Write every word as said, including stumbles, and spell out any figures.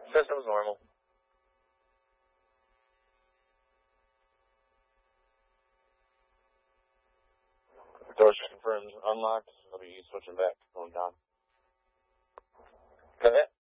System's normal. Doors confirmed unlocked. I'll be switching back, going down. Got it?